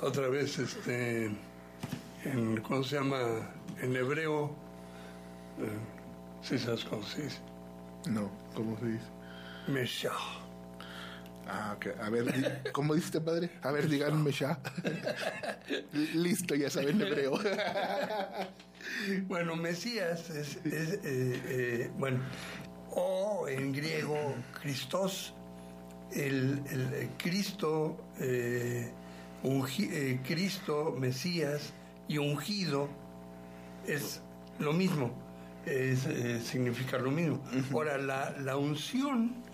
otra vez, ¿cómo se llama? En hebreo, ¿sí sabes cómo se dice? No, ¿cómo se dice? Meshach. Ah, ok. A ver, ¿cómo dice padre? A ver, díganme ya. Listo, ya saben hebreo. Bueno, Mesías bueno, o en griego, Christos, el Cristo, Cristo, Mesías y ungido es lo mismo, significa lo mismo. Ahora, la unción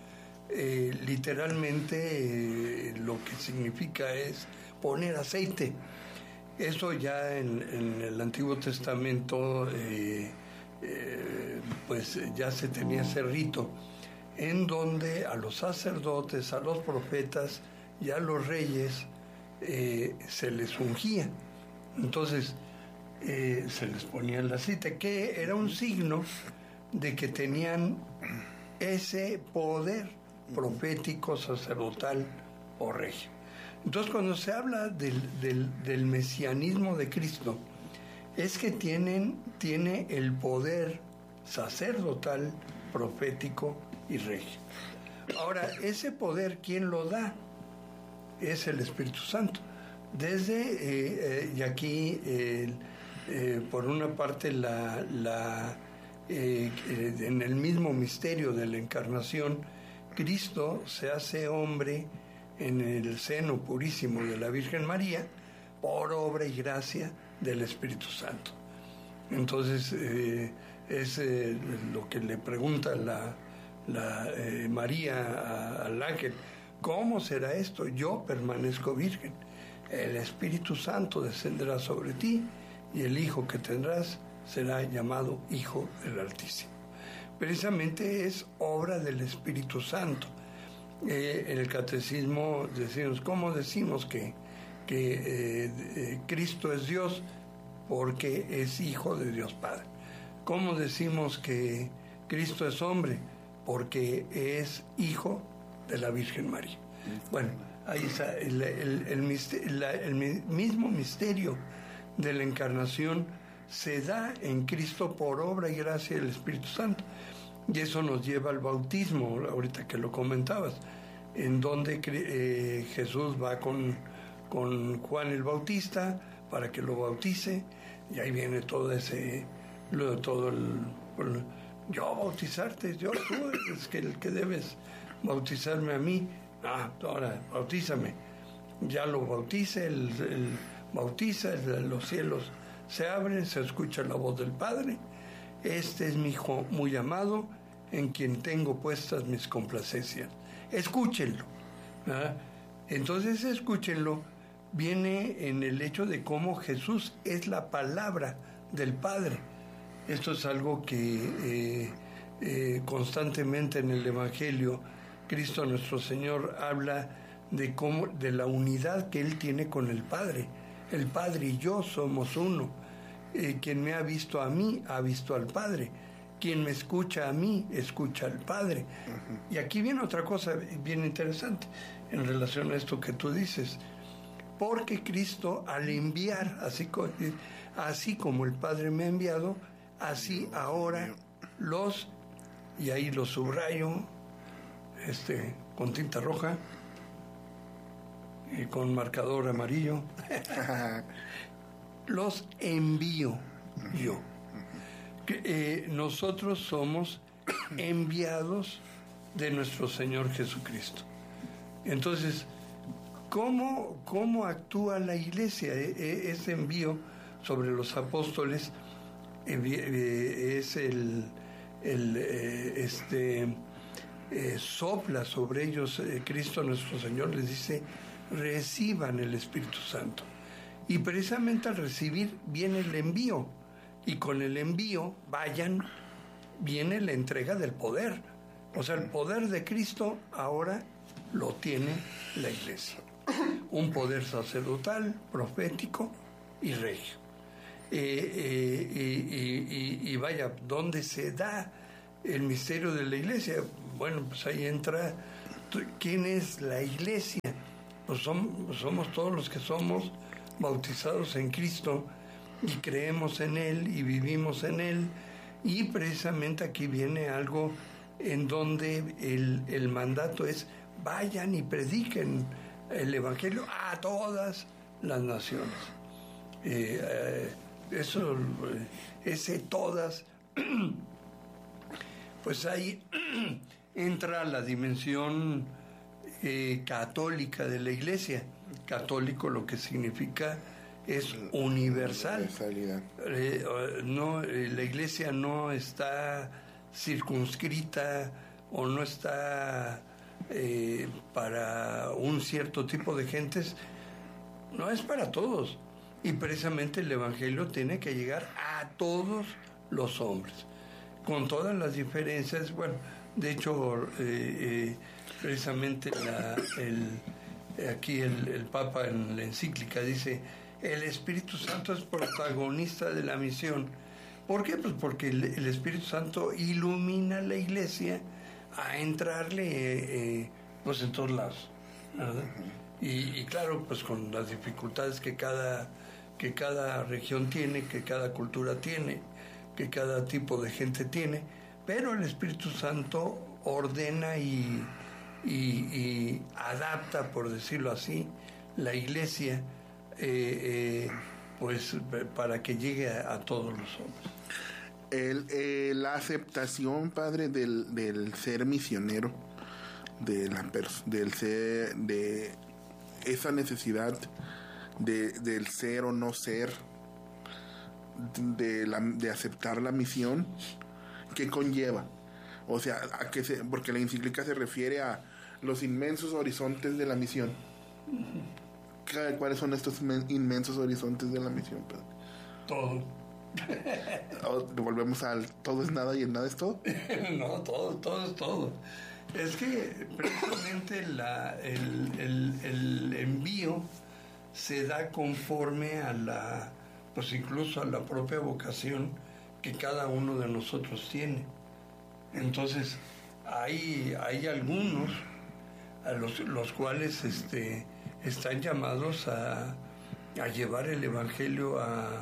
literalmente lo que significa es poner aceite. Eso ya en el Antiguo Testamento pues ya se tenía ese rito en donde a los sacerdotes, a los profetas y a los reyes se les ungía. Entonces se les ponía el aceite, que era un signo de que tenían ese poder profético, sacerdotal o regio. Entonces, cuando se habla del mesianismo de Cristo, es que tiene el poder sacerdotal, profético y regio. Ahora, ese poder, ¿quién lo da? Es el Espíritu Santo. Desde, y aquí, por una parte, en el mismo misterio de la encarnación, Cristo se hace hombre en el seno purísimo de la Virgen María por obra y gracia del Espíritu Santo. Entonces es lo que le pregunta la María al ángel: ¿cómo será esto? Yo permanezco virgen, el Espíritu Santo descenderá sobre ti y el hijo que tendrás será llamado Hijo del Altísimo. Precisamente es obra del Espíritu Santo. En el catecismo decimos, ¿cómo decimos que Cristo es Dios? Porque es Hijo de Dios Padre. ¿Cómo decimos que Cristo es hombre? Porque es Hijo de la Virgen María. Bueno, ahí está el mismo misterio de la encarnación se da en Cristo por obra y gracia del Espíritu Santo. Y eso nos lleva al bautismo, ahorita que lo comentabas, en donde Jesús va con Juan el Bautista para que lo bautice, y ahí viene todo yo bautizarte, tú eres el que debes bautizarme a mí. Ahora bautízame. Ya lo bautiza, él bautiza, los cielos se abren, se escucha la voz del Padre. Este es mi Hijo muy amado, en quien tengo puestas mis complacencias. Escúchenlo. Entonces, escúchenlo viene en el hecho de cómo Jesús es la palabra del Padre. Esto es algo que constantemente en el Evangelio Cristo nuestro Señor habla de la unidad que Él tiene con el Padre. El Padre y yo somos uno. Quien me ha visto a mí, ha visto al Padre. Quien me escucha a mí, escucha al Padre. Y aquí viene otra cosa bien interesante en relación a esto que tú dices. Porque Cristo, al enviar, así como el Padre me ha enviado, así ahora y ahí los subrayo, con tinta roja y con marcador amarillo, los envío yo. Nosotros somos enviados de nuestro Señor Jesucristo. Entonces, ¿cómo actúa la Iglesia? Ese envío sobre los apóstoles es sopla sobre ellos. Cristo nuestro Señor les dice: reciban el Espíritu Santo. Y precisamente al recibir viene el envío, y con el envío viene la entrega del poder. O sea, el poder de Cristo ahora lo tiene la Iglesia, un poder sacerdotal, profético y regio. Y vaya, ¿dónde se da el misterio de la Iglesia? Bueno, pues ahí entra. ¿Quién es la Iglesia? Pues somos todos los que somos bautizados en Cristo y creemos en Él y vivimos en Él. Y precisamente aquí viene algo en donde el mandato es: vayan y prediquen el Evangelio a todas las naciones. Ese todas, pues ahí entra la dimensión católica de la Iglesia. Católico lo que significa es universal. La Iglesia no está circunscrita o no está para un cierto tipo de gentes, no, es para todos. Y precisamente el Evangelio tiene que llegar a todos los hombres, con todas las diferencias. Bueno, de hecho, precisamente aquí el Papa en la encíclica dice: el Espíritu Santo es protagonista de la misión. ¿Por qué? Pues porque el Espíritu Santo ilumina la Iglesia a entrarle pues en todos lados, ¿verdad? Y claro, pues con las dificultades que cada región tiene, que cada cultura tiene, que cada tipo de gente tiene, pero el Espíritu Santo ordena y adapta, por decirlo así, la Iglesia pues para que llegue a todos los hombres. La aceptación, padre, del ser misionero, de esa necesidad del ser o no ser, de aceptar la misión, ¿qué conlleva? O sea, porque la encíclica se refiere a los inmensos horizontes de la misión. ¿Cuáles son estos inmensos horizontes de la misión, padre? Todo. Volvemos al todo es nada y el nada es todo. No, todo es todo. Es que precisamente el envío se da conforme a pues incluso a la propia vocación que cada uno de nosotros tiene. Entonces, hay algunos a los cuales están llamados a llevar el Evangelio a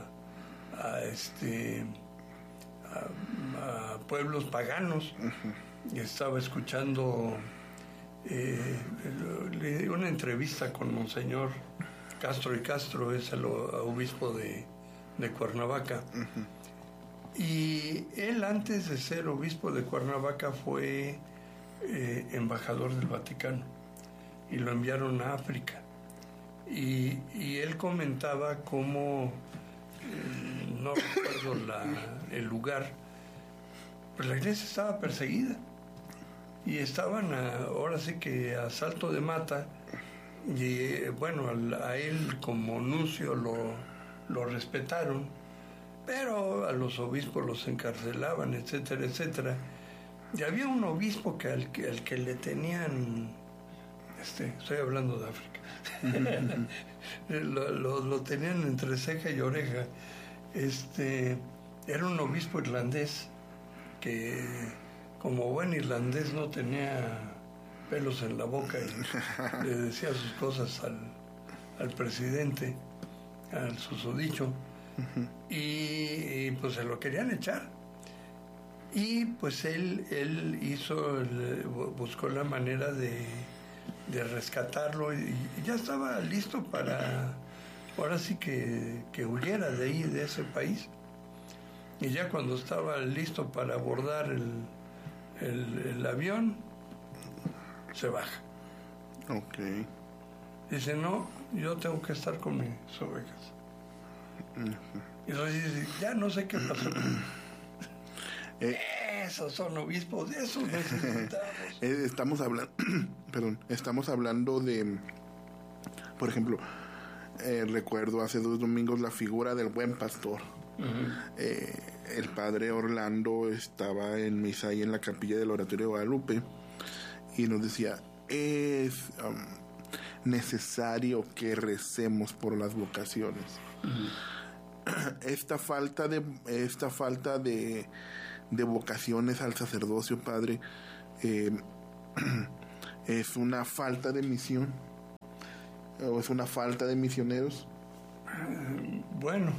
pueblos paganos. Uh-huh. Estaba escuchando una entrevista con Monseñor Castro y Castro, es el obispo de Cuernavaca. Uh-huh. Y él, antes de ser obispo de Cuernavaca, fue embajador del Vaticano y lo enviaron a África. Y él comentaba cómo, no recuerdo el lugar, pues la iglesia estaba perseguida y estaban ahora sí que a salto de mata. Y bueno, a él como nuncio lo respetaron, pero a los obispos los encarcelaban, etcétera, etcétera. Y había un obispo al que le tenían, estoy hablando de África, lo tenían entre ceja y oreja. Era un obispo irlandés que, como buen irlandés, no tenía pelos en la boca y le decía sus cosas al presidente, al susodicho. Uh-huh. Y pues se lo querían echar. Y pues él buscó la manera de rescatarlo y ya estaba listo para, ahora sí que huyera de ahí, de ese país. Y ya cuando estaba listo para abordar el avión, se baja. Ok. Dice: no, yo tengo que estar con mis ovejas. Uh-huh. Y entonces dice: ya no sé qué pasó. Esos son obispos, de esos necesitamos. Estamos hablando de, por ejemplo, recuerdo hace 2 domingos la figura del buen pastor. Uh-huh. El padre Orlando estaba en misa ahí en la capilla del Oratorio de Guadalupe y nos decía: es necesario que recemos por las vocaciones. Uh-huh. Esta falta de vocaciones al sacerdocio, padre, es una falta de misión, o es una falta de misioneros. Bueno,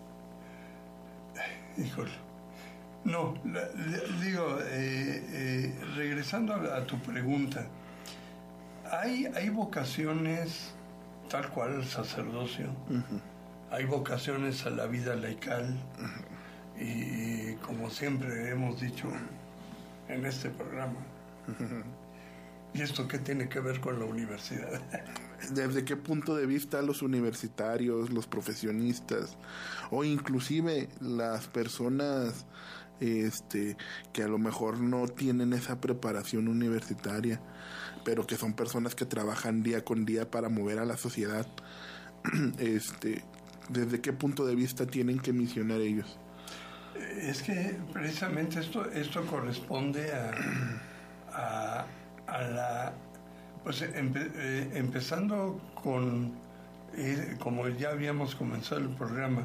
híjole. No, digo, regresando a tu pregunta, hay vocaciones tal cual al sacerdocio, hay vocaciones a la vida laical, y como siempre hemos dicho en este programa, ¿y esto qué tiene que ver con la universidad? ¿Desde qué punto de vista los universitarios, los profesionistas o inclusive las personas que a lo mejor no tienen esa preparación universitaria, pero que son personas que trabajan día con día para mover a la sociedad, desde qué punto de vista tienen que misionar ellos? Es que precisamente esto corresponde a la... Pues empezando con, como ya habíamos comenzado el programa,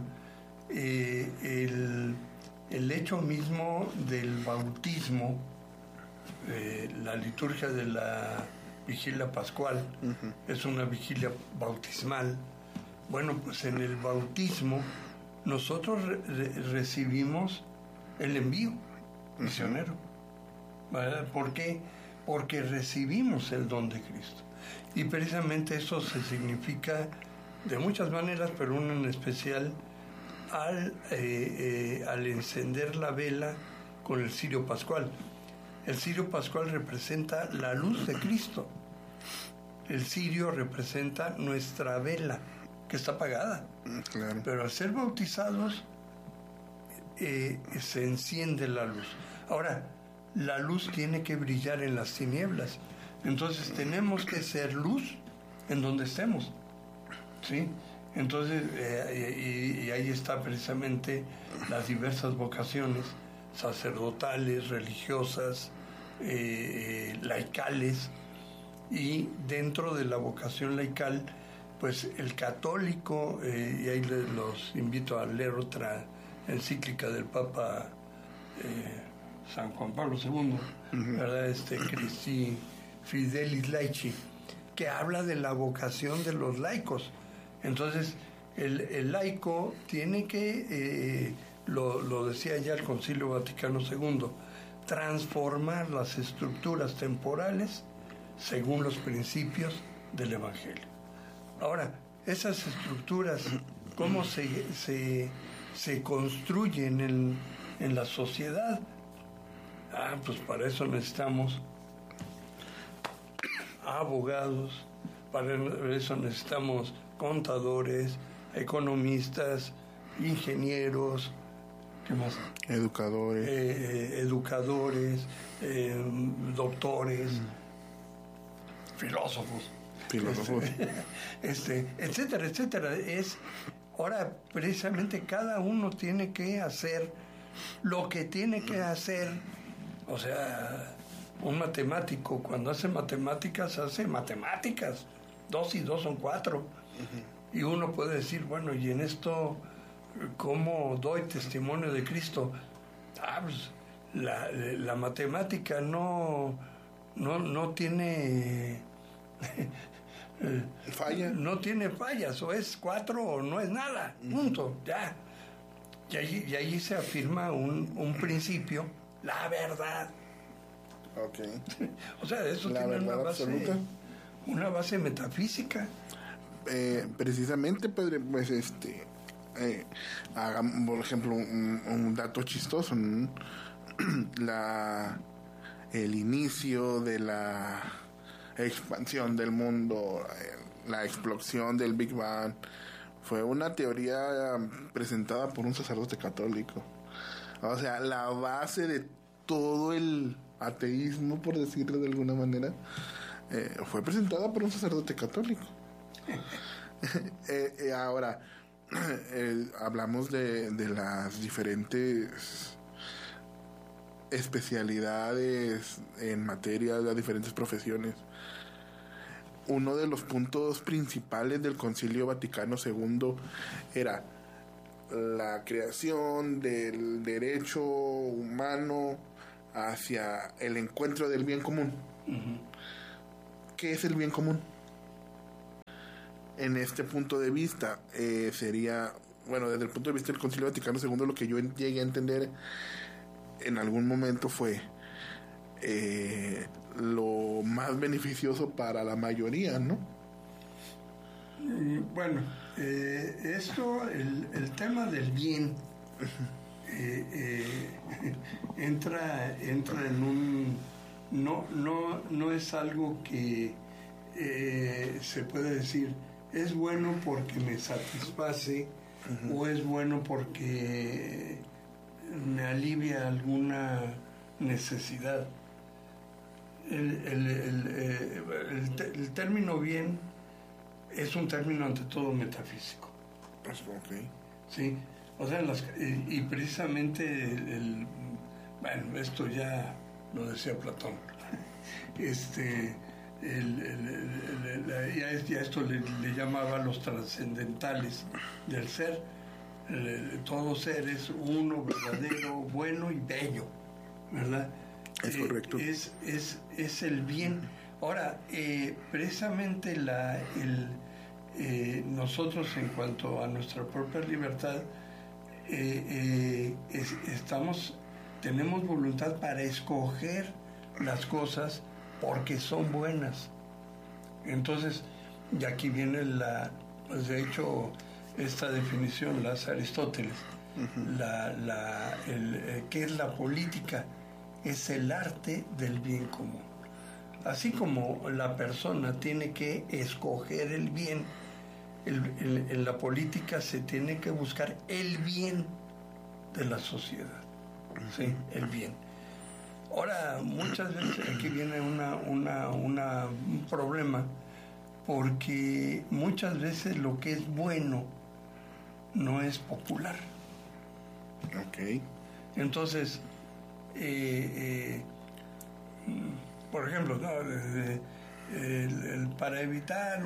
el hecho mismo del bautismo, la liturgia de la vigilia pascual, es una vigilia bautismal. Bueno, pues en el bautismo nosotros recibimos el envío misionero. ¿Verdad? ¿Por qué? Porque recibimos el don de Cristo. Y precisamente eso se significa de muchas maneras, pero una en especial al encender la vela con el cirio pascual. El cirio pascual representa la luz de Cristo. El cirio representa nuestra vela, que está apagada. Claro. Pero al ser bautizados, se enciende la luz. Ahora, la luz tiene que brillar en las tinieblas. Entonces tenemos que ser luz en donde estemos. ¿Sí? Entonces, y ahí está precisamente las diversas vocaciones sacerdotales, religiosas, laicales. Y dentro de la vocación laical, pues el católico, y ahí los invito a leer otra encíclica del Papa San Juan Pablo II, ¿verdad? Christi Fidelis Laici, que habla de la vocación de los laicos. Entonces, el laico tiene que, lo decía ya el Concilio Vaticano II, transformar las estructuras temporales según los principios del Evangelio. Ahora, esas estructuras, ¿cómo se construyen en la sociedad? Pues para eso necesitamos abogados, para eso necesitamos contadores, economistas, ingenieros, ¿qué más? Educadores, doctores, filósofos, etcétera, etcétera. Ahora precisamente cada uno tiene que hacer lo que tiene que hacer. O sea, un matemático cuando hace matemáticas, hace matemáticas. 2 y 2 son 4. Y uno puede decir, bueno, y en esto, ¿cómo doy testimonio de Cristo? Pues la matemática no tiene falla. No tiene fallas, o es 4 o no es nada, punto, ya. Y ahí se afirma un principio, la verdad. Okay. O sea, eso la tiene verdad absoluta. Una base metafísica. Precisamente, Padre, pues hagamos, por ejemplo, un dato chistoso, ¿no? El inicio de la expansión del mundo, la explosión del Big Bang, fue una teoría presentada por un sacerdote católico. O sea, la base de todo el ateísmo, por decirlo de alguna manera, fue presentada por un sacerdote católico. Ahora, hablamos de las diferentes especialidades en materia de las diferentes profesiones. Uno de los puntos principales del Concilio Vaticano II era la creación del derecho humano hacia el encuentro del bien común. ¿Qué es el bien común? en este punto de vista sería, bueno, desde el punto de vista del Concilio Vaticano II, lo que yo llegué a entender en algún momento fue lo más beneficioso para la mayoría, ¿no? Bueno, esto, el tema del bien entra en un... No es algo que se puede decir, es bueno porque me satisface, o es bueno porque me alivia alguna necesidad. El término bien es un término ante todo metafísico. Okay. Sí, o sea, y precisamente bueno, esto ya lo decía Platón. Ya esto le llamaba los trascendentales del ser. Todo ser es uno, verdadero, bueno y bello, ¿verdad? Es correcto. Es el bien. Ahora, precisamente nosotros, en cuanto a nuestra propia libertad, tenemos voluntad para escoger las cosas porque son buenas. Entonces, y aquí viene pues de hecho, esta definición la hace Aristóteles. ¿Qué es la política? Es el arte del bien común. Así como la persona tiene que escoger el bien, en la política se tiene que buscar el bien de la sociedad, ¿sí? El bien. Ahora, muchas veces aquí viene un problema, porque muchas veces lo que es bueno no es popular. Okay. Entonces, por ejemplo, ¿no? Para evitar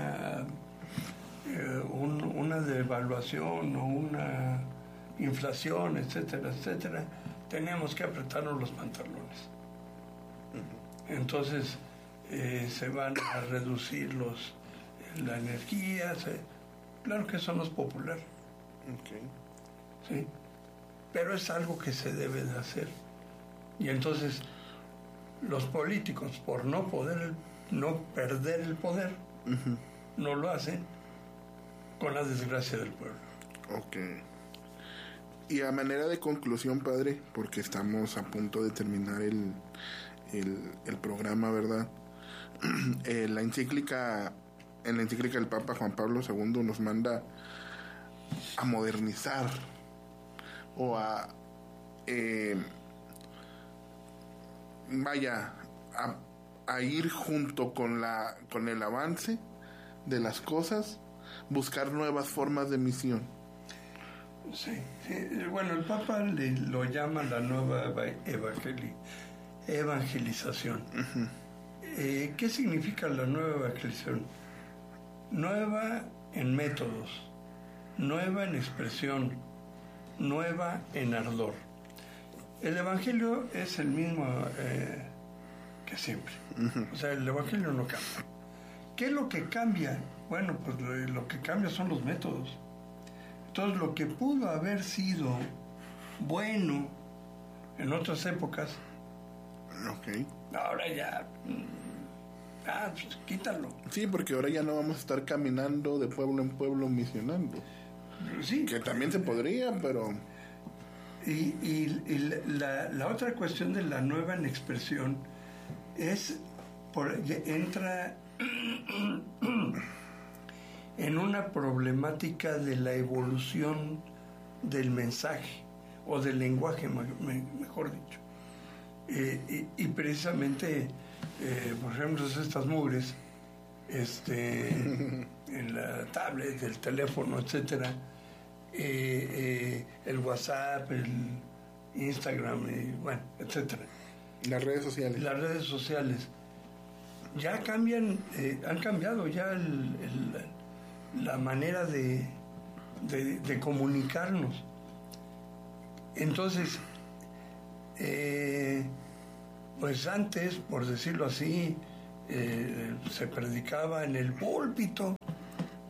una devaluación o una inflación, etcétera, etcétera, tenemos que apretarnos los pantalones. Entonces se van a reducir la energía, claro que eso no es popular. Okay. ¿Sí? Pero es algo que se debe de hacer. Y entonces los políticos, por no perder el poder, no lo hacen con la desgracia del pueblo. Ok. Y a manera de conclusión, padre, porque estamos a punto de terminar el programa, ¿verdad? En la encíclica del Papa Juan Pablo II nos manda a modernizar o a ir junto con el avance de las cosas, buscar nuevas formas de misión. Sí. Bueno, el Papa lo llama la nueva evangelización. ¿Qué significa la nueva evangelización? Nueva en métodos, nueva en expresión, nueva en ardor. El Evangelio es el mismo que siempre. O sea, el Evangelio no cambia. ¿Qué es lo que cambia? Bueno, pues lo que cambia son los métodos. Entonces, lo que pudo haber sido bueno en otras épocas, ahora ya, pues, quítalo. Sí, porque ahora ya no vamos a estar caminando de pueblo en pueblo misionando. Sí. Que también se podría, pero... Y la otra cuestión de la nueva en expresión entra en una problemática de la evolución del mensaje o del lenguaje, mejor dicho. Y precisamente, por ejemplo, estas mugres, en la tablet, el teléfono, etcétera, el WhatsApp, el Instagram, bueno, etcétera. Las redes sociales. Las redes sociales ya han cambiado ya la manera de comunicarnos. Entonces, pues antes, por decirlo así, se predicaba en el púlpito,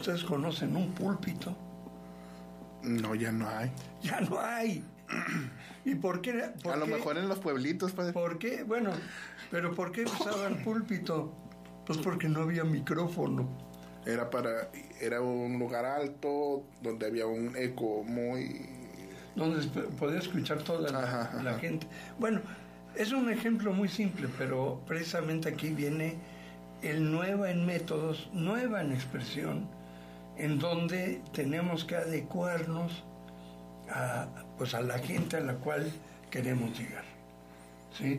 ¿Ustedes conocen un púlpito? No, ya no hay. Ya no hay. ¿Y por qué? A lo mejor en los pueblitos, padre. ¿Por qué? Bueno, pero ¿por qué usaban púlpito? Pues porque no había micrófono. Era un lugar alto donde había un eco muy... Donde podía escuchar toda la gente. Bueno, es un ejemplo muy simple, pero precisamente aquí viene el nueva en métodos, nueva en expresión, en donde tenemos que adecuarnos a la gente a la cual queremos llegar. ¿Sí?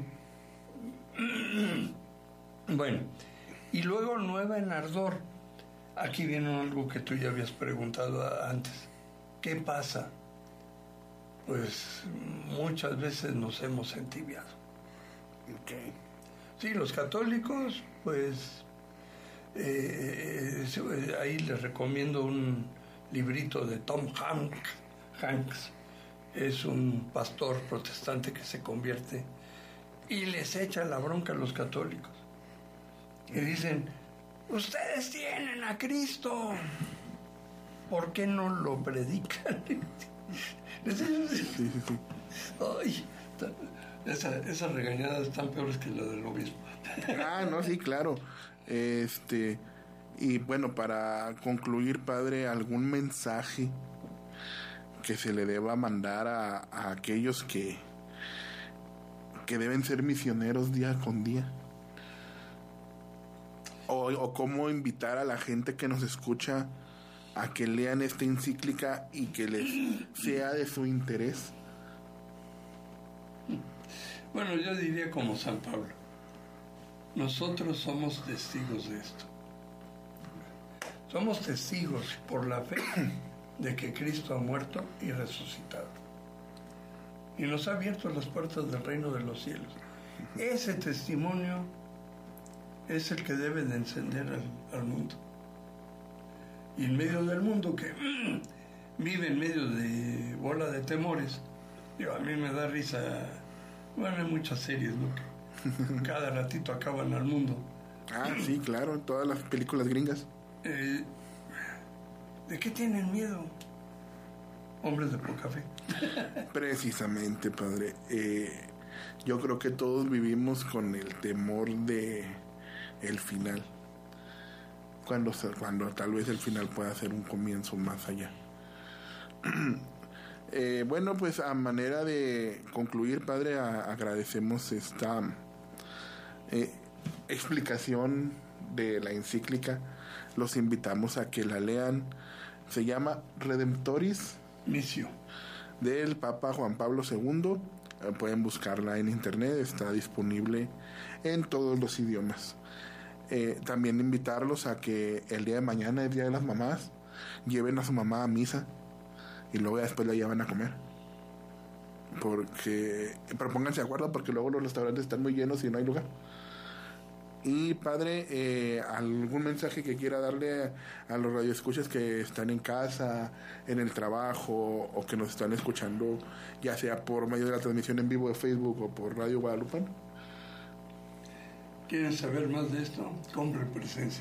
Bueno, y luego nueva en ardor. Aquí viene algo que tú ya habías preguntado antes. ¿Qué pasa? Pues muchas veces nos hemos entibiado. Okay. Sí, los católicos, pues ahí les recomiendo un librito de Tom Hanks. Es un pastor protestante que se convierte y les echa la bronca a los católicos. Y dicen, ustedes tienen a Cristo, ¿por qué no lo predican? Sí. Ay, esas regañadas están peores que la del obispo. No, sí, claro. Y bueno, para concluir, padre, ¿algún mensaje que se le deba mandar a aquellos que deben ser misioneros día con día? O cómo invitar a la gente que nos escucha a que lean esta encíclica y que les sea de su interés. Bueno, yo diría como San Pablo, nosotros somos testigos de esto. Somos testigos por la fe de que Cristo ha muerto y resucitado. Y nos ha abierto las puertas del reino de los cielos. Ese testimonio es el que debe de encender al mundo. Y en medio del mundo que vive en medio de bola de temores, a mí me da risa. Bueno, hay muchas series, ¿no? Que cada ratito acaban al mundo. Sí, claro, todas las películas gringas. ¿De qué tienen miedo? Hombres de poca fe. Precisamente, padre. Yo creo que todos vivimos con el temor de el final. Cuando tal vez el final pueda ser un comienzo más allá. Bueno, pues a manera de concluir, padre, agradecemos esta explicación de la encíclica. Los invitamos a que la lean. Se llama Redemptoris Missio, del Papa Juan Pablo II. Pueden buscarla en internet, está disponible en todos los idiomas. También invitarlos a que el día de mañana, el Día de las Mamás, lleven a su mamá a misa y luego después la llevan a comer. Pero pónganse de acuerdo porque luego los restaurantes están muy llenos y no hay lugar. Y padre, ¿algún mensaje que quiera darle a los radioescuchas que están en casa, en el trabajo o que nos están escuchando, ya sea por medio de la transmisión en vivo de Facebook o por Radio Guadalupana? ¿Quieren saber más de esto? Compre presencia.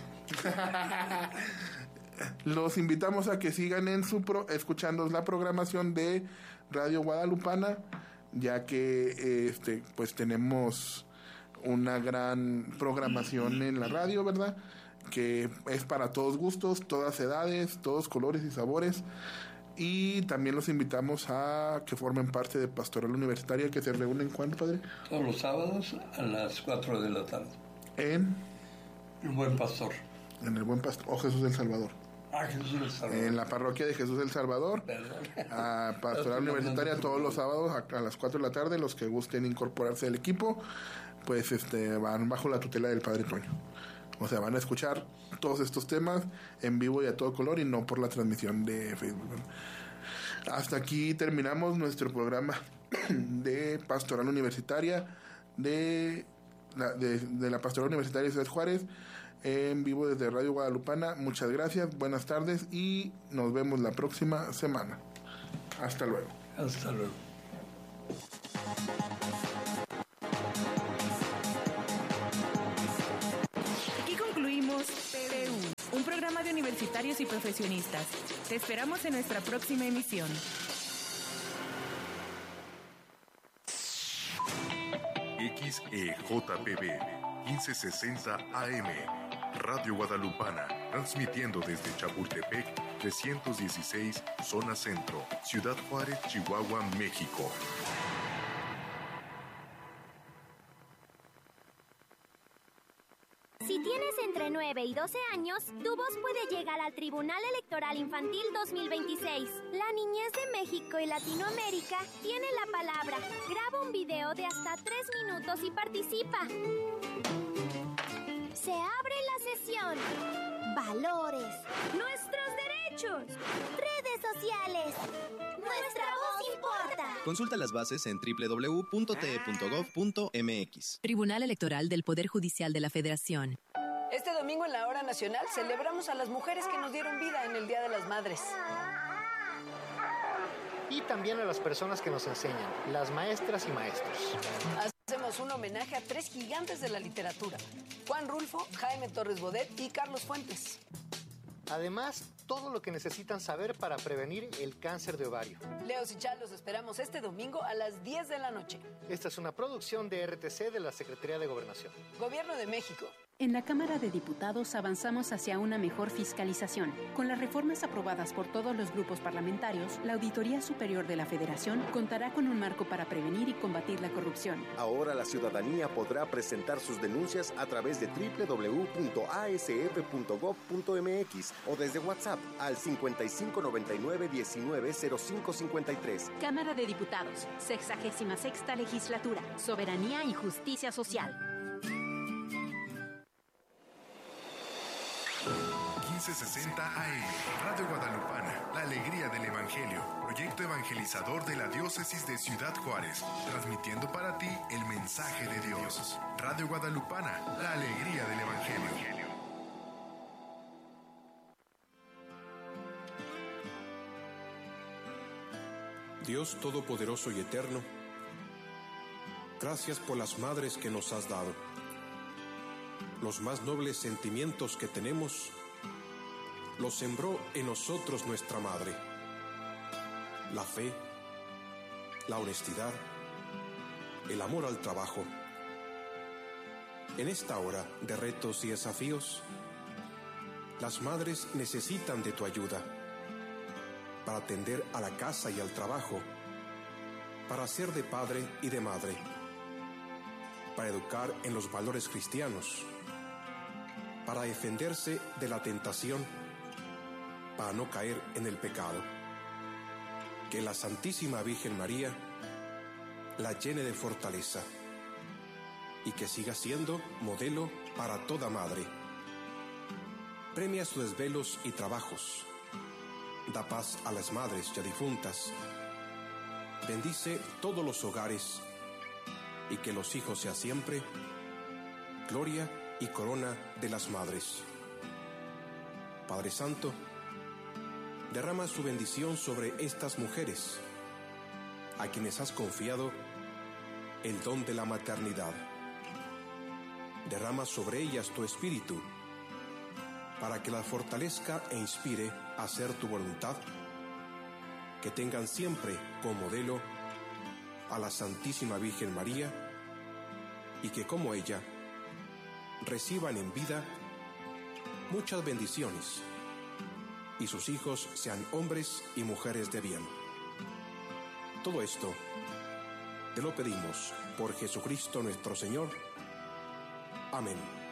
Los invitamos a que sigan escuchando la programación de Radio Guadalupana, ya que pues tenemos una gran programación en la radio, ¿verdad? Que es para todos gustos, todas edades, todos colores y sabores. Y también los invitamos a que formen parte de Pastoral Universitaria, que se reúnen, ¿cuándo, padre? Todos los sábados a las 4 de la tarde. En El Buen Pastor. En el Buen Pastor, o Jesús del Salvador. Jesús del Salvador. En la parroquia de Jesús del Salvador. Perdón. A Pastoral Universitaria todos los sábados a las 4 de la tarde. Los que gusten incorporarse al equipo, pues van bajo la tutela del Padre Toño. O sea, van a escuchar todos estos temas en vivo y a todo color y no por la transmisión de Facebook. Hasta aquí terminamos nuestro programa de Pastoral Universitaria de la Pastoral Universitaria de Ciudad Juárez, en vivo desde Radio Guadalupana. Muchas gracias, buenas tardes y nos vemos la próxima semana. Hasta luego. Hasta luego. Aquí concluimos PDU, un programa de universidad universitarios y profesionistas. Te esperamos en nuestra próxima emisión. XEJPB 1560 AM, Radio Guadalupana, transmitiendo desde Chapultepec 316, Zona Centro, Ciudad Juárez, Chihuahua, México. Si tienes entre 9 y 12 años, tu voz puede llegar al Tribunal Electoral Infantil 2026. La niñez de México y Latinoamérica tiene la palabra. Graba un video de hasta 3 minutos y participa. Se abre la sesión. Valores. Nuestros derechos. Redes sociales. Nuestra voz importa. Consulta las bases en www.te.gov.mx. Tribunal Electoral del Poder Judicial de la Federación. Este domingo en la Hora Nacional celebramos a las mujeres que nos dieron vida en el Día de las Madres. Y también a las personas que nos enseñan, las maestras y maestros. Hacemos un homenaje a 3 gigantes de la literatura: Juan Rulfo, Jaime Torres Bodet y Carlos Fuentes. Además, todo lo que necesitan saber para prevenir el cáncer de ovario. Leos y Chal, los esperamos este domingo a las 10 de la noche. Esta es una producción de RTC de la Secretaría de Gobernación. Gobierno de México. En la Cámara de Diputados avanzamos hacia una mejor fiscalización. Con las reformas aprobadas por todos los grupos parlamentarios, la Auditoría Superior de la Federación contará con un marco para prevenir y combatir la corrupción. Ahora la ciudadanía podrá presentar sus denuncias a través de www.asf.gov.mx o desde WhatsApp al 5599-190553. Cámara de Diputados, 66ª Legislatura, Soberanía y Justicia Social. 1560 AM, Radio Guadalupana, la alegría del Evangelio, proyecto evangelizador de la Diócesis de Ciudad Juárez, transmitiendo para ti el mensaje de Dios. Radio Guadalupana, la alegría del Evangelio. Dios Todopoderoso y Eterno, gracias por las madres que nos has dado. Los más nobles sentimientos que tenemos los sembró en nosotros nuestra madre. La fe, la honestidad, el amor al trabajo. En esta hora de retos y desafíos, las madres necesitan de tu ayuda para atender a la casa y al trabajo, para ser de padre y de madre, para educar en los valores cristianos, para defenderse de la tentación, para no caer en el pecado. Que la Santísima Virgen María la llene de fortaleza y que siga siendo modelo para toda madre. Premia sus desvelos y trabajos. Da paz a las madres ya difuntas. Bendice todos los hogares y que los hijos sean siempre gloria y corona de las madres. Padre Santo, derrama su bendición sobre estas mujeres, a quienes has confiado el don de la maternidad. Derrama sobre ellas tu espíritu, para que las fortalezca e inspire a hacer tu voluntad, que tengan siempre como modelo a la Santísima Virgen María, y que como ella reciban en vida muchas bendiciones, y sus hijos sean hombres y mujeres de bien. Todo esto te lo pedimos por Jesucristo nuestro Señor. Amén.